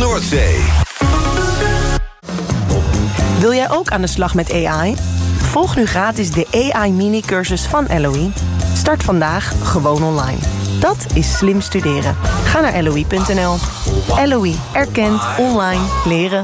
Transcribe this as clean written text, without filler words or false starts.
Noordzee. Wil jij ook aan de slag met AI? Volg nu gratis de AI mini-cursus van LOE. Start vandaag gewoon online. Dat is slim studeren. Ga naar LOE.nl. LOE erkent online leren.